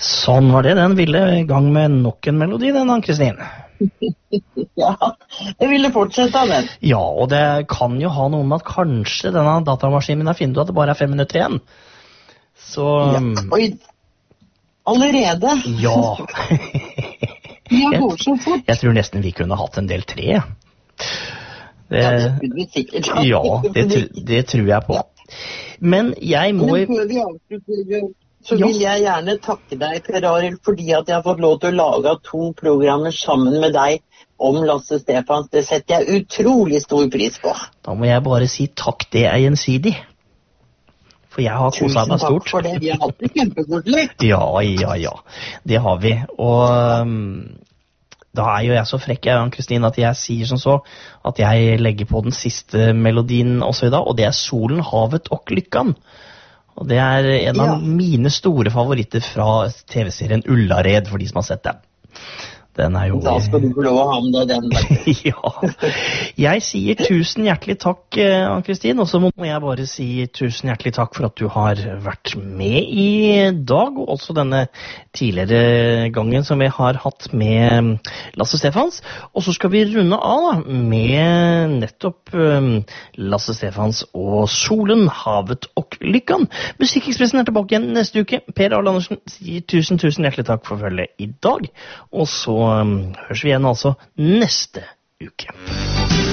Sånn var det, den ville i gang med nok en melodi, den Ann-Kristin. Ja, jeg ville fortsette av den. Ja, og det kan jo ha noe med at kanskje denne datamaskinen min har funnet ut at det bare er 5 minutter igjen. Så... Ja, oi, allerede? Ja. Jeg går så fort. Jeg tror nesten vi kunne hatt en del 3. Ja, det skulle vi sikkert ha. Ja, det tror jeg på. Men jeg må... Men før vi avslutter, så vil jeg gjerne takke deg, Per Arild, fordi at jeg har fått lov til å lage 2 programmer sammen med deg om Lasse Stephans. Det setter jeg utrolig stor pris på. Da må jeg bare si takk, det er gjensidig. For jeg har koset meg stort. Tusen takk for det, vi har hatt det kjempekoselig. Ja, det har vi. Og da er jo jeg så frekk, Ann-Kristin, at jeg sier som så, at jeg legger på den siste melodien også i dag, og det er Solen, havet og Lykkan. Og det er en av mine store favoritter fra TV-serien Ullared, for de som har sett den. Den er jo... Da skal du få lov å ha med deg den. Ja. Jeg sier tusen hjertelig takk, Ann-Kristin, og så må jeg bare si tusen hjertelig takk for at du har vært med i dag, og også denne tidligere gangen som vi har hatt med Lasse Stephans. Og så skal vi runde av da, med nettopp Lasse Stephans og Solen, havet og Lykkan. Musikkekspressen er tilbake igjen neste uke. Per Arild Andersen sier tusen hjertelig takk for følget i dag, og så høres vi igjen altså neste uke.